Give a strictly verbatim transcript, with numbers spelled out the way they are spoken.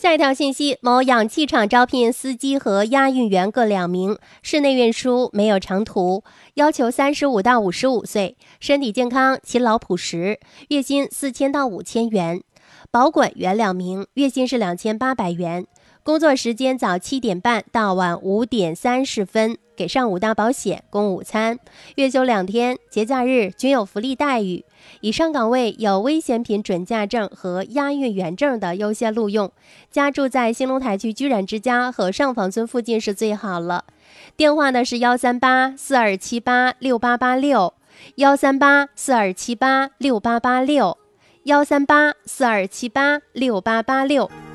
下一条信息，某氧气厂招聘司机和押运员各两名，室内运输，没有长途，要求三十五到五十五岁，身体健康，勤劳朴实，月薪四千到五千元。保管员两名，月薪是两千八百元。工作时间早七点半到晚五点三十分，给上五大保险，供午餐，月休两天，节假日均有福利待遇。以上岗位有危险品准驾证和押运员证的优先录用。家住在兴隆台区居然之家和上房村附近是最好了。电话呢是幺三八四二七八六八八六，幺三八四二七八六八八六，幺三八四二七八六八八六。